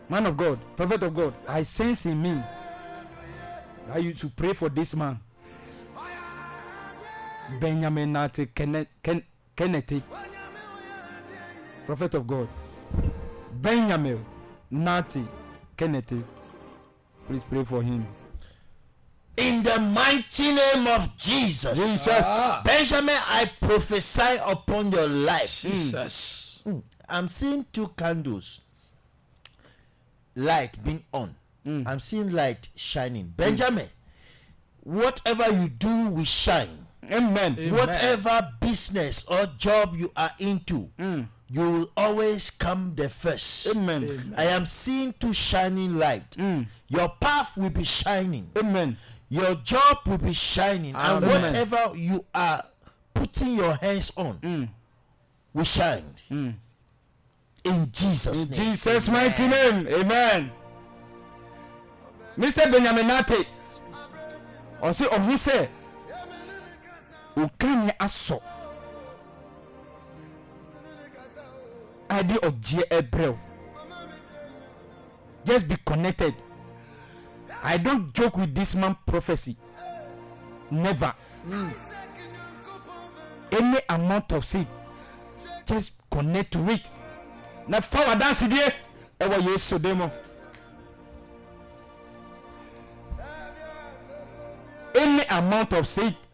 Man of God, prophet of God, I sense in me that you should pray for this man. Benjamin Nate Kennedy. Prophet of God. Benjamin Nate Kennedy. Please pray for him. In the mighty name of Jesus. Benjamin, I prophesy upon your life. Jesus. I'm seeing two candles. Light being on. I'm seeing light shining. Benjamin, whatever you do will shine. Amen. Whatever business or job you are into, you will always come the first. Amen. I am seeing two shining light. Your path will be shining. Amen. Your job will be shining. And whatever you are putting your hands on will shine. In Jesus' name. Jesus' mighty name. Amen. Mr. Benjamin Nate. Or say, or who say, Ukanye aso. Adi oje ebrel. Just be connected. I don't joke with this man prophecy. Never. Any amount of seed, just connect to it. Now forward dance there. Ewa yeso demo. Any amount of seed,